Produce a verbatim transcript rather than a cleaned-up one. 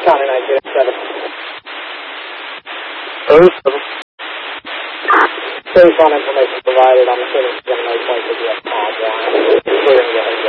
County nine zero seven. oh seven. Based on information provided, I'm assuming it's going to make points of the F-Palm line. Clearing the